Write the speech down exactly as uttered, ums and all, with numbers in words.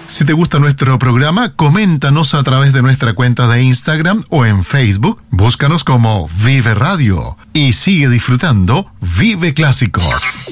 Si te gusta nuestro programa, coméntanos a través de nuestra cuenta de Instagram o en Facebook. Búscanos como Vive Radio y sigue disfrutando Vive Clásicos.